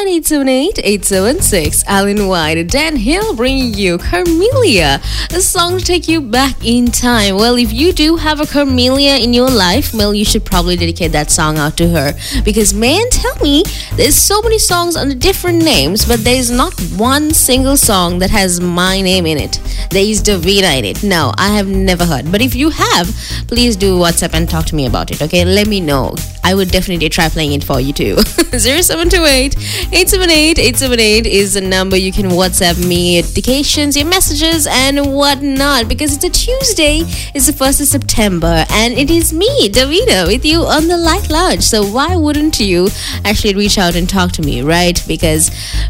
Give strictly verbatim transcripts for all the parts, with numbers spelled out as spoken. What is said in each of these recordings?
nine eight seven eight, eight seven six. Alan White, Dan Hill bringing you Carmelia, a song to take you back in time. Well, if you do have a Carmelia in your life, well, you should probably dedicate that song out to her. Because man, tell me, there's so many songs under different names, but there's not one single song that has my name in it. There is Davina in it. No, I have never heard. But if you have, please do WhatsApp and talk to me about it, okay? Let me know. I would definitely try playing it for you too. zero seven two eight, eight seven eight, eight seven eight is the number. You can WhatsApp me your dedications, your messages, and whatnot. Because it's a Tuesday, it's the first of September, and it is me, Davina, with you on the Light Lounge. So why wouldn't you actually reach out and talk to me, right? Because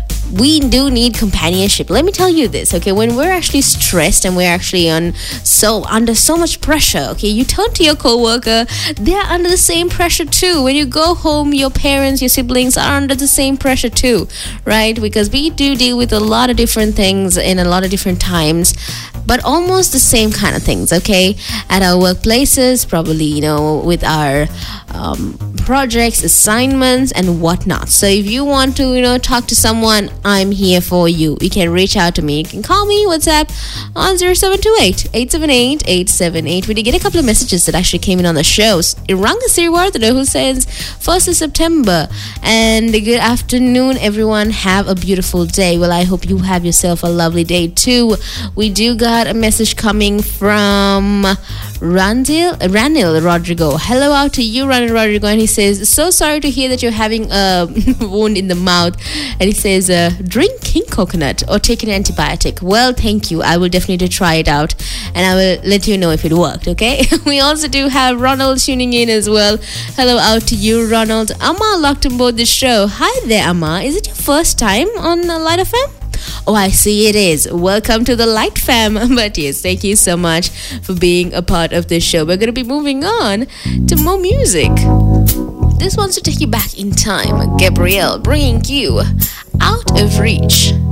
we do need companionship. Let me tell you this, okay? When we're actually stressed and we're actually on so under so much pressure, okay, you turn to your coworker, they're under the same pressure too. When you go home, your parents, your siblings are under the same pressure too, right? Because we do deal with a lot of different things in a lot of different times, but almost the same kind of things, okay? At our workplaces, probably, you know, with our um, projects, assignments, and whatnot. So if you want to, you know, talk to someone, I'm here for you. You can reach out to me. You can call me, WhatsApp on zero seven two eight, eight seven eight, eight seven eight. We did get a couple of messages that actually came in on the shows. Iranga Siriwardana, who says first of September and good afternoon, everyone. Have a beautiful day. Well, I hope you have yourself a lovely day too. We do got a message coming from Randil, Ranil Rodrigo. Hello out to you, Ranil Rodrigo, and he says, so sorry to hear that you're having a wound in the mouth. And he says, uh, drink king coconut or take an antibiotic. Well, thank you. I will definitely try it out and I will let you know if it worked, okay? We also do have Ronald tuning in as well. Hello out to you, Ronald. Amma locked on board the show. Hi there, Amma. Is it your first time on uh, Light F M? Oh, I see it is. Welcome to the Light Fam. But yes, thank you so much for being a part of this show. We're going to be moving on to more music. This one's to take you back in time. Gabrielle bringing you Out of Reach.